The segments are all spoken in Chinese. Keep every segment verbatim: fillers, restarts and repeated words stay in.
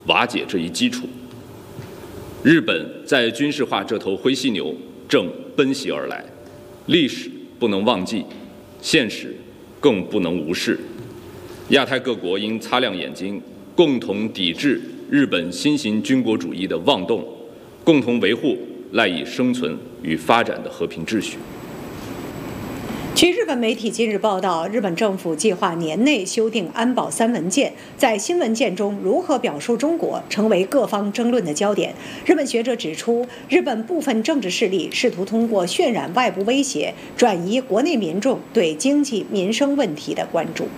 瓦解这一基础。日本在军事化这头灰犀牛正奔袭而来，历史不能忘记，现实更不能无视。亚太各国应擦亮眼睛，共同抵制日本新型军国主义的妄动，共同维护赖以生存与发展的和平秩序。 据日本媒体近日报道，日本政府计划年内修订安保三文件，在新文件中如何表述中国成为各方争论的焦点。日本学者指出，日本部分政治势力试图通过渲染外部威胁，转移国内民众对经济民生问题的关注。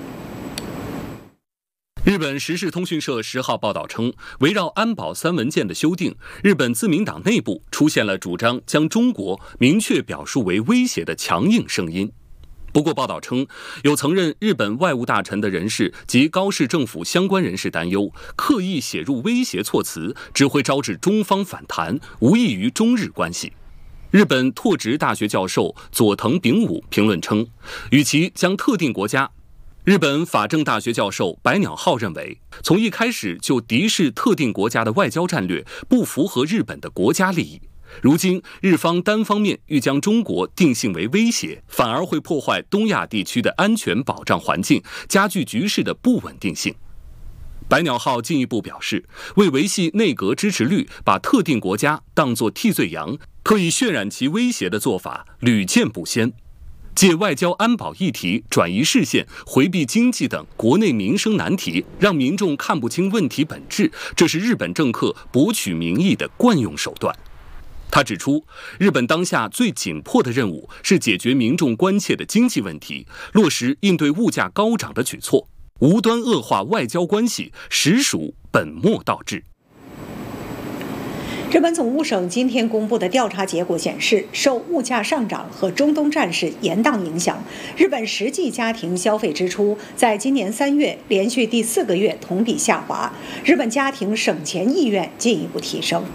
日本时事通讯社十号报道称，围绕安保三文件的修订，日本自民党内部出现了主张将中国明确表述为威胁的强硬声音。不过，报道称，有曾任日本外务大臣的人士及高市政府相关人士担忧，刻意写入威胁措辞，只会招致中方反弹，无益于中日关系。日本拓殖大学教授佐藤炳武评论称，与其将特定国家，日本法政大学教授白鸟浩认为，从一开始就敌视特定国家的外交战略不符合日本的国家利益。如今日方单方面欲将中国定性为威胁，反而会破坏东亚地区的安全保障环境，加剧局势的不稳定性。白鸟浩进一步表示，为维系内阁支持率，把特定国家当作替罪羊，刻意渲染其威胁的做法屡见不鲜。借外交安保议题转移视线，回避经济等国内民生难题，让民众看不清问题本质，这是日本政客博取民意的惯用手段。他指出，日本当下最紧迫的任务是解决民众关切的经济问题，落实应对物价高涨的举措，无端恶化外交关系，实属本末倒置。 日本总务省今天公布的调查结果显示，受物价上涨和中东战事延宕影响，日本实际家庭消费支出在今年三月连续第四个月同比下滑，日本家庭省钱意愿进一步提升。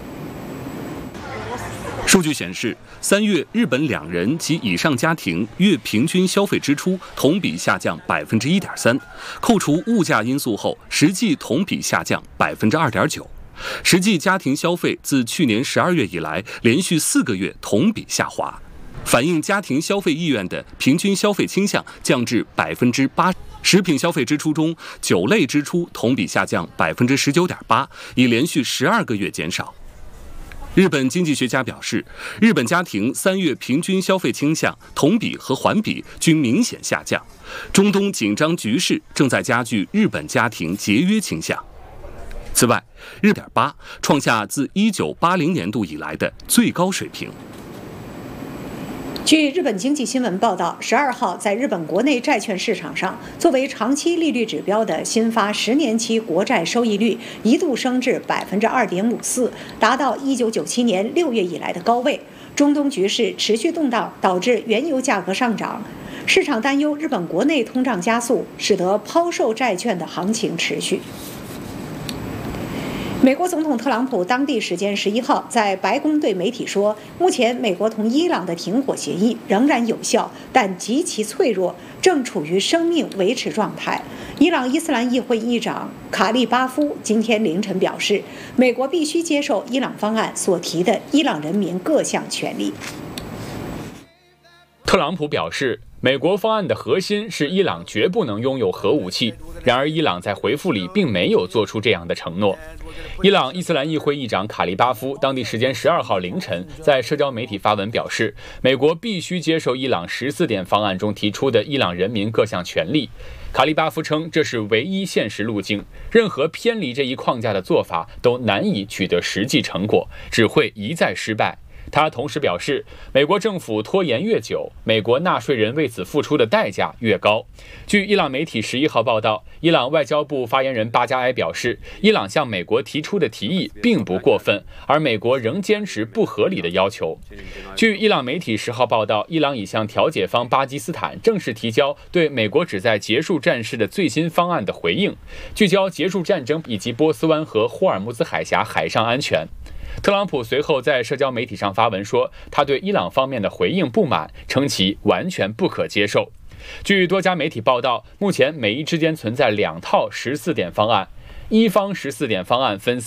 数据显示，三月日本两人及以上家庭月平均消费支出同比下降百分之一点三，扣除物价因素后，实际同比下降百分之二点九。实际家庭消费自去年十二月以来连续四个月同比下滑，反映家庭消费意愿的平均消费倾向降至百分之八。食品消费支出中，酒类支出同比下降百分之十九点八，已连续十二个月减少。日本经济学家表示，日本家庭三月平均消费倾向同比和环比均明显下降，中东紧张局势正在加剧日本家庭节约倾向。此外，日点八创下自一九八零年度以来的最高水平。 据日本经济新闻报道，十二号在日本国内债券市场上，作为长期利率指标的新发十年期国债收益率一度升至百分之二点五四，达到一九九七年六月以来的高位。中东局势持续动荡，导致原油价格上涨，市场担忧日本国内通胀加速，使得抛售债券的行情持续。美国总统特朗普当地时间十一号在白宫对媒体说，目前美国同伊朗的停火协议仍然有效，但极其脆弱，正处于生命维持状态。伊朗伊斯兰议会议长卡利巴夫今天凌晨表示，美国必须接受伊朗方案所提的伊朗人民各项权利。 特朗普表示，美国方案的核心是伊朗绝不能拥有核武器，然而伊朗在回复里并没有做出这样的承诺。伊朗伊斯兰议会议长卡利巴夫当地时间十二号凌晨在社交媒体发文表示，美国必须接受伊朗十四点方案中提出的伊朗人民各项权利。卡利巴夫称，这是唯一现实路径，任何偏离这一框架的做法都难以取得实际成果，只会一再失败。他同时表示，美国政府拖延越久，美国纳税人为此付出的代价越高。据伊朗媒体十一号报道，伊朗外交部发言人巴加埃表示，伊朗向美国提出的提议并不过分，而美国仍坚持不合理的要求。据伊朗媒体十号报道，伊朗已向调解方巴基斯坦正式提交对美国旨在结束战事的最新方案的回应，聚焦结束战争以及波斯湾和霍尔木兹海峡海上安全。特朗普随后在社交媒体上发文说，他对伊朗方面的回应不满，称其完全不可接受。据多家媒体报道，目前美伊之间存在两套十四点方案，一方十四点方案分